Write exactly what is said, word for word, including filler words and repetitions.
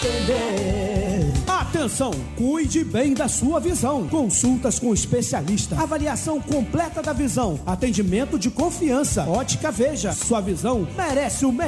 atender. Atenção, cuide bem da sua visão. Consultas com especialista, avaliação completa da visão, atendimento de confiança. Ótica Veja, sua visão merece o melhor.